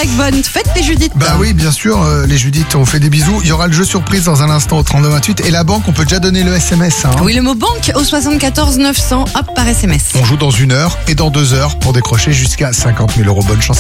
Greg, bonne fête les Judith. Bah oui, bien sûr, les Judith, on fait des bisous. Il y aura le jeu surprise dans un instant au 3228. Et la banque, on peut déjà donner le SMS. Hein. Oui, le mot banque au 74 900, hop, par SMS. On joue dans 1 heure et dans 2 heures pour décrocher jusqu'à 50 000 €. Bonne chance.